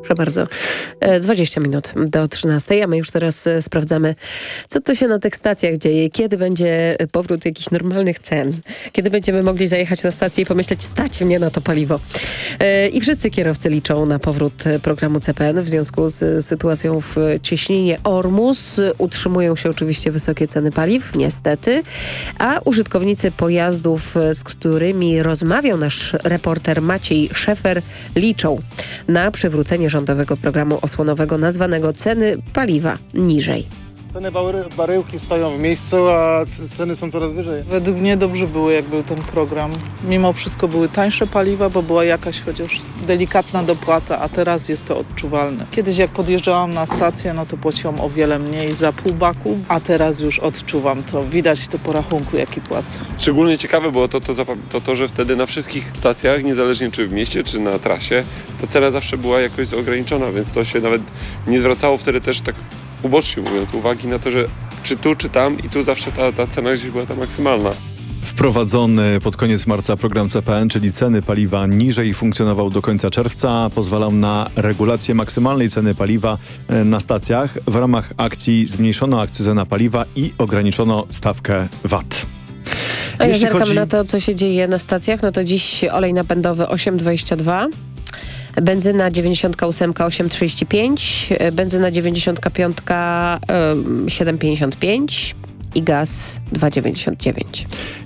Proszę bardzo. 20 minut do 13, a my już teraz sprawdzamy, co to się na tych stacjach dzieje, kiedy będzie powrót jakichś normalnych cen, kiedy będziemy mogli zajechać na stację i pomyśleć, stać mnie na to paliwo. I wszyscy kierowcy liczą na powrót programu CPN w związku z sytuacją w cieśninie Ormus. Utrzymują się oczywiście wysokie ceny paliw, niestety, a użytkownicy pojazdów, z którymi rozmawiał nasz reporter Maciej Szefer, liczą na przywrócenie rządowego programu osłonowego nazwanego ceny paliwa niżej. Ceny baryłki stoją w miejscu, a ceny są coraz wyżej. Według mnie dobrze było, jak był ten program. Mimo wszystko były tańsze paliwa, bo była jakaś chociaż delikatna dopłata, a teraz jest to odczuwalne. Kiedyś jak podjeżdżałam na stację, no to płaciłam o wiele mniej za pół baku, a teraz już odczuwam to. Widać to po rachunku, jaki płacę. Szczególnie ciekawe było to, że wtedy na wszystkich stacjach, niezależnie czy w mieście, czy na trasie, ta cena zawsze była jakoś ograniczona, więc to się nawet nie zwracało wtedy też tak ubocznie mówiąc uwagi na to, że czy tu, czy tam i tu zawsze ta cena gdzieś była ta maksymalna. Wprowadzony pod koniec marca program CPN, czyli ceny paliwa niżej, funkcjonował do końca czerwca. Pozwalał na regulację maksymalnej ceny paliwa na stacjach. W ramach akcji zmniejszono akcyzę na paliwa i ograniczono stawkę VAT. A jak zerkamy na to, co się dzieje na stacjach, no to dziś olej napędowy 8,22, benzyna 98 8,35, benzyna 95 7,55 i gaz 2,99.